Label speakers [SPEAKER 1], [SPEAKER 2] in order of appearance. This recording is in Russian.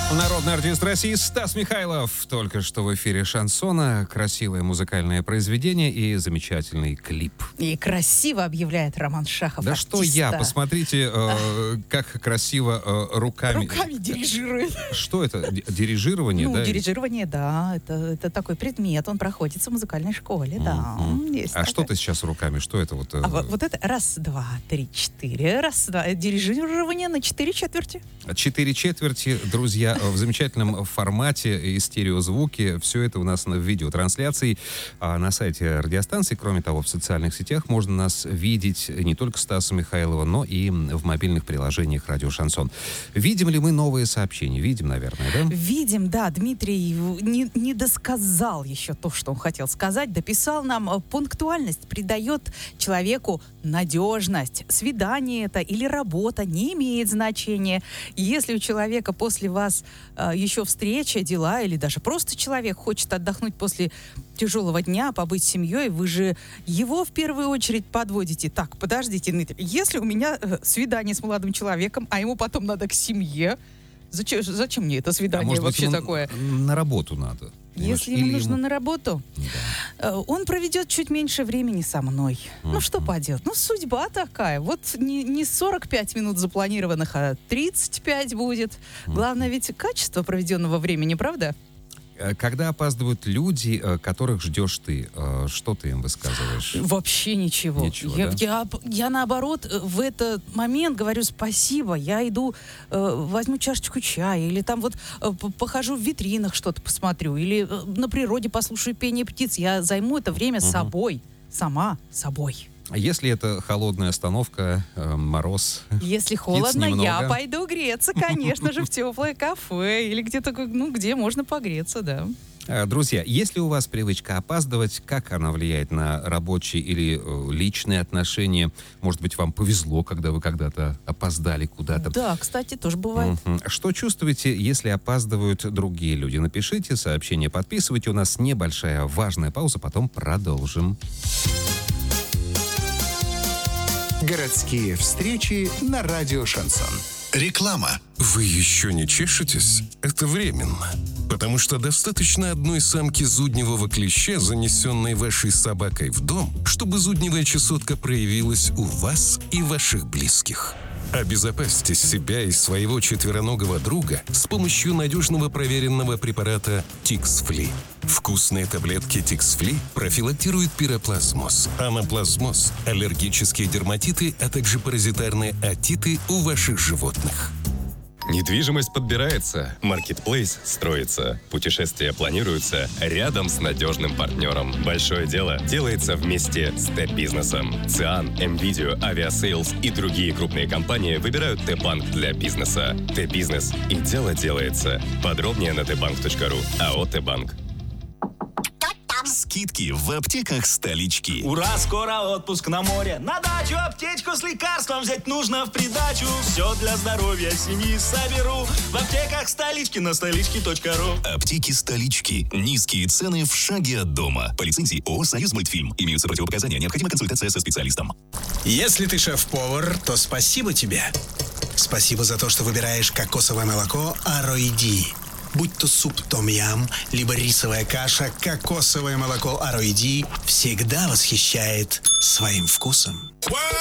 [SPEAKER 1] Народный артист России Стас Михайлов. Только что в эфире шансона. Красивое музыкальное произведение и замечательный клип.
[SPEAKER 2] И красиво объявляет Роман Шахов.
[SPEAKER 1] Да
[SPEAKER 2] артиста.
[SPEAKER 1] что я, посмотрите, как красиво руками...
[SPEAKER 2] Руками дирижирует.
[SPEAKER 1] Что это? Дирижирование, да?
[SPEAKER 2] Дирижирование, да. Это такой предмет, он проходится в музыкальной школе, да. Есть
[SPEAKER 1] что ты сейчас руками? Что это вот?
[SPEAKER 2] Вот это раз, два, три, четыре. Раз, два. Дирижирование на 4/4.
[SPEAKER 1] 4/4, друзья, в замечательном формате и стереозвуки. Все это у нас в видеотрансляции на сайте радиостанции. Кроме того, в социальных сетях можно нас видеть не только Стаса Михайлова, но и в мобильных приложениях «Радио Шансон». Видим ли мы новые сообщения? Видим, наверное, да?
[SPEAKER 2] Видим, да. Дмитрий не досказал еще то, что он хотел сказать. Дописал нам: пунктуальность придает человеку надежность. Свидание это или работа не имеет значения. Если у человека после вас еще встреча, дела, или даже просто человек хочет отдохнуть после тяжелого дня, побыть с семьей, вы же его в первую очередь подводите. Так, подождите, Дмитрий, если у меня свидание с молодым человеком, а ему потом надо к семье, зачем мне это свидание вообще такое?
[SPEAKER 1] На работу надо.
[SPEAKER 2] Если ему нужно на работу,
[SPEAKER 1] да,
[SPEAKER 2] он проведет чуть меньше времени со мной. Ну, что поделать? Ну, судьба такая. Вот не 45 минут запланированных, а 35 будет. Главное ведь качество проведенного времени, правда?
[SPEAKER 1] Когда опаздывают люди, которых ждешь ты, что ты им высказываешь?
[SPEAKER 2] Вообще ничего. Я наоборот в этот момент говорю спасибо. Я иду, возьму чашечку чая, или там вот похожу в витринах, что-то посмотрю, или на природе послушаю пение птиц. Я займу это время собой, сама собой.
[SPEAKER 1] Если это холодная остановка, мороз.
[SPEAKER 2] Если холодно, я пойду греться, конечно же, в теплое кафе или где-то, где можно погреться, да.
[SPEAKER 1] Друзья, если у вас привычка опаздывать, как она влияет на рабочие или личные отношения? Может быть, вам повезло, когда вы когда-то опоздали куда-то?
[SPEAKER 2] Да, кстати, тоже бывает.
[SPEAKER 1] Что чувствуете, если опаздывают другие люди? Напишите сообщение, подписывайте. У нас небольшая важная пауза, потом продолжим.
[SPEAKER 3] Городские встречи на радио Шансон.
[SPEAKER 4] Реклама. Вы еще не чешетесь? Это временно. Потому что достаточно одной самки зудневого клеща, занесенной вашей собакой в дом, чтобы зудневая чесотка проявилась у вас и ваших близких. Обезопасьте себя и своего четвероногого друга с помощью надежного проверенного препарата Тикс-Фли. Вкусные таблетки Тикс-Фли профилактируют пироплазмоз, анаплазмоз, аллергические дерматиты, а также паразитарные отиты у ваших животных.
[SPEAKER 5] Недвижимость подбирается, маркетплейс строится, путешествия планируются рядом с надежным партнером. Большое дело делается вместе с Т-бизнесом. ЦИАН, МВидео, Авиасейлс и другие крупные компании выбирают Т-банк для бизнеса. Т-бизнес, и дело делается. Подробнее на tbank.ru. АО Т-банк.
[SPEAKER 4] Скидки в аптеках столички.
[SPEAKER 6] Ура, скоро отпуск на море. На дачу аптечку с лекарством взять нужно в придачу. Все для здоровья семьи соберу в аптеках столички на столички.ру.
[SPEAKER 4] Аптеки столички. Низкие цены в шаге от дома. По лицензии ООО «Союз Мультфильм». Имеются противопоказания. Необходима консультация со специалистом.
[SPEAKER 7] Если ты шеф-повар, то спасибо тебе. Спасибо за то, что выбираешь кокосовое молоко Ароиди. Будь то суп том-ям, либо рисовая каша, кокосовое молоко Ароиди всегда восхищает своим вкусом.